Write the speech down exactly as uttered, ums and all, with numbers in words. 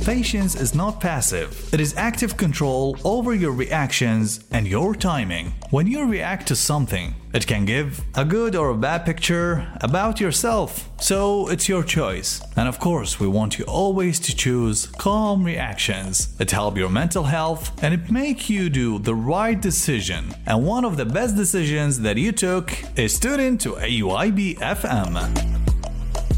Patience is not passive. It is active control over your reactions and your timing. When you react to something, it can give a good or a bad picture about yourself. So it's your choice. And of course, we want you always to choose calm reactions. It helps your mental health and it make you do the right decision. And one of the best decisions that you took is tune in to A Y B F M.